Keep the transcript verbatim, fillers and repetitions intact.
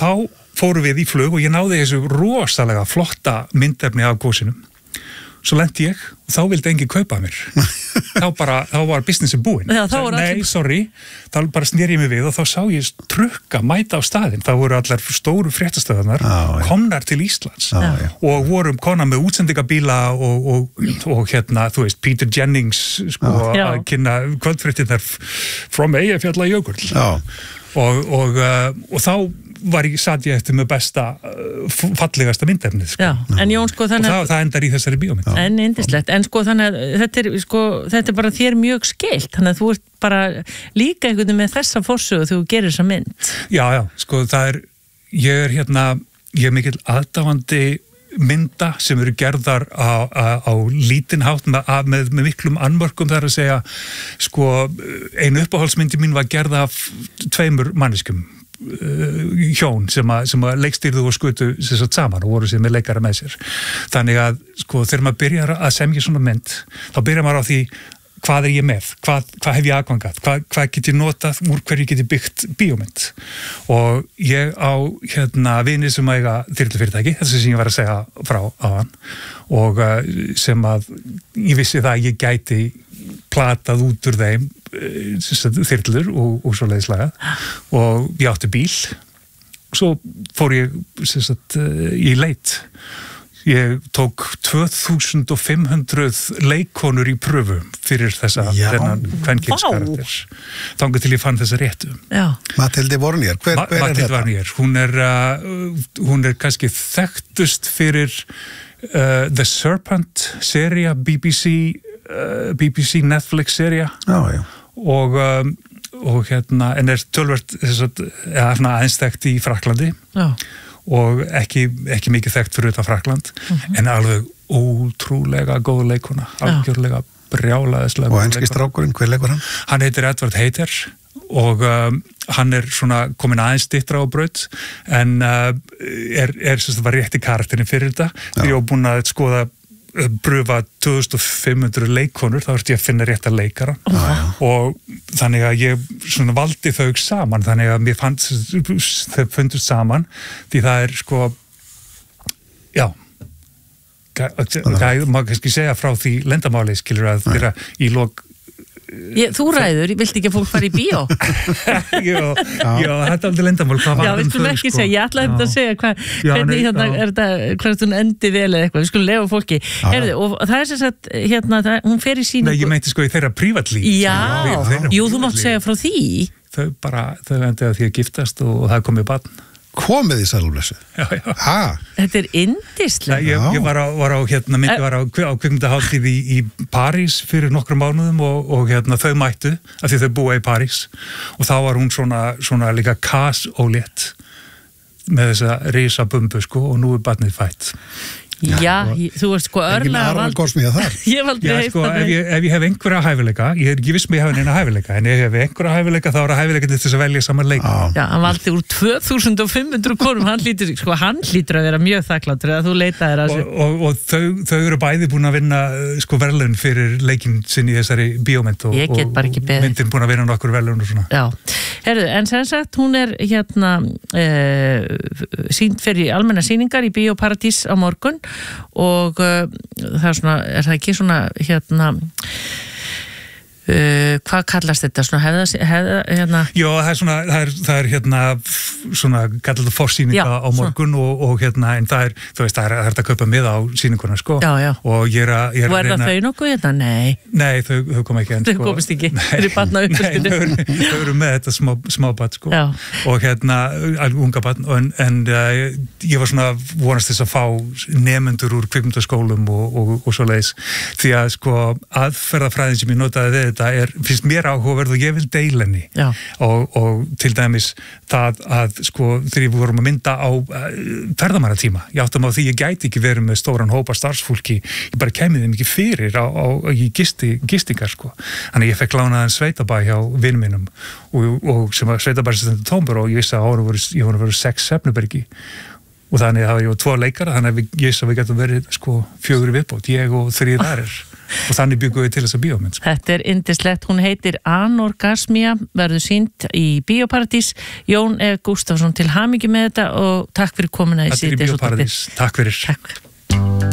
þá fórum við í flug og ég náði þessu rosalega flotta myndefni af gósinum. Svo lenti ég og þá vildi enginn kaupa mér. þá bara, þá var businessin búinn. Já, þá var Nei, allir... sorry, þá bara sneri ég mig við og þá sá ég trukka mæta á staðinn. Það voru allar stóru fréttastöðarnar komnar til Íslands Já, já. og vorum konar með útsendingabíla og, og, og hérna, þú veist, Peter Jennings sko, Já. að kynna kvöldfréttirnar from Eyjafjallajökull. Já. Og, og, uh, og þá var ég, satt ég eftir með besta uh, fallegasta myndefnið sko. Já, en Jón sko og þannig það, það endar í þessari bíómynd. En yndislegt, en sko þannig að þetta er, sko, þetta er bara þér mjög skylt, þannig að þú ert bara líka einhvern veginn með þessa forsögu þegar þú gerir þessa mynd. Já, já, sko það er, ég er hérna, ég er mikill aðdáandi mynda sem eru gerðar á, á, á lítinhátt með, með, með miklum annmörkum þar að segja, sko, einu uppáhaldsmyndi mín var gerða af tveimur manneskjum. Hjón sem að, sem að leikstýrðu og skutu sér satt saman og voru sér með leikara með sér. Þannig að sko þegar maður byrjar að semja svona mynd, þá byrjar maður á því hvað er ég með, hvað, hvað hef ég aðgangat, hvað, hvað get ég notað, úr hverju get ég byggt bíómynd. Og ég á hérna vini sem eiga þyrlufyrirtæki, þessi sem ég var að segja frá á hann, og sem að ég vissi það að ég gæti platað út úr þeim þyrlur og, og svo leiðislega og ég átti bíl og svo fór ég sagt, í leit. Ég tók tvö þúsund fimm hundruð leikkonur í pröfu fyrir þessa þennan kvenkynskarakter. Þangað til ég fann þessa réttu. Já. Mathilde Warnier, hver, hver er Mathilde þetta? Warnier, hún er, uh, hún er kannski þekktust fyrir uh, The Serpent seria, B B C, uh, B B C Netflix seria. Já, já. Og, um, og hérna, en er tölvert ja, aðeins þekkt í Frakklandi. Já. Og ekki, ekki mikið þekkt fyrir utan Frakkland, uh-huh. en alveg ótrúlega góð leikona, algjörlega brjálaðislega. Og enski strákurinn, hver leikur hann? Hann heitir Edward Hayter og um, hann er svona komin aðeins styttra á braut, en uh, er, er sem sagt var rétt í karakterinn fyrir þetta. Þegar ég var búin að skoða pröfa tvö þúsund fimm hundruð leikonur, þá ert ég að finna rétt að leikara uh-huh. og þannig að ég svona valdi þau saman, þannig að mér fannst þau fundust saman, því það er sko já maður kannski segja frá því lendamáli, skilur að þeirra í lok Ég, þú ræður, ég vilt ekki að fólk fara í bíó. Jó, já, þetta er aldrei lendamál. Já, við skulum ekki segja, ég ætlaði þetta að segja hvað, hvernig hérna er þetta, hvernig hún endi vel eða eitthvað, við skulum lefa fólki. Herðu, og það er sem sagt, hérna, það, hún fer í sýningu. Nei, ég meinti sko í þeirra prívatlíf. Já, já. Jú, þú mátt segja frá því. Þau bara, þau endið að því að giftast og, og það komið barn. Komið í sælblessu? Já, já. Ha? Þetta er yndislega. Ég, ég var á, var á hérna, myndi var á, á kvikmyndahátíð í, í París fyrir nokkrum mánuðum og, og hérna þau mættu, af því þau búa í París. Og þá var hún svona, svona líka kasólétt með þessa risabumbu, sko, og nú er barnið fætt. Já, já ég, þú veist sko örlega vald... Ég hef aldrei heilt sko, ef, ég, ef ég hef einhverja hæfileika, ég er ekki viss með ég hef neina hæfileika, en ef ég hef einhverja hæfileika þá er að hæfileika til þess að velja saman leik. Já, Já hann valdi úr tvö þúsund fimm hundruð konum, hann lítur, sko, hann lítur að vera mjög þakkláttur að þú leitaðir að og, og, og þau, þau eru bæði búin að vinna sko verðlaun fyrir leikinn sinn í þessari bíómynd og, og myndin búin að vinna nokkur verðlaun og svona. Já, herðu, en sem sagt hún er hérna eh, sýnd fyrir almenna sýningar í Bíóparadís á morgun og uh, það er svona, er það ekki svona hérna Uh, hvað kallast þetta svona hefða, hefða hérna já það er svona það er, það er hérna svona kallar þetta forsýninga á morgun og, og hérna en það er þú veist það er, það er að kaupa miða á sýninguna sko já, já. og ég er að og er það þau nokkuð hérna? Nei nei þau, þau kom ekki en þau sko, komist ekki þau eru barna uppfyrstinu þau, þau eru með þetta smá, smá barn sko já. Og hérna unga barn en, en uh, ég var svona vonast þess að fá nemendur úr kvikmyndaskólum og, og, og svo leiðis því að sko aðferðafræðin sem ég notaði við þetta er, finnst mér áhugaverð og ég vil deila henni og, og til dæmis það að sko þegar við vorum að mynda á uh, ferðamannatíma, ég áttum á því ég gæti ekki verið með stóran hópa starfsfólki ég bara kemið þeim ekki fyrir á, á, á í gisti, gistingar sko þannig ég fekk lánaðan sveitabæ hjá vinum mínum og, og sem að sveitabæri stendur tómur og ég vissi að ára voru, ég voru að vera sex svefnubergi og þannig að það var ég og tvo leikara þannig að við, ég vissi að við getum verið sko fjögur í viðbót, ég og þrír aðrir og þannig byggum við til þessa bíómynd. Þetta er yndislegt, hún heitir Anorgasmía, verður sýnd í Bíóparadís. Jón E. Gústafsson, til hamingju með þetta og takk fyrir komuna í Þetta er í Bíóparadís, takk fyrir. Takk.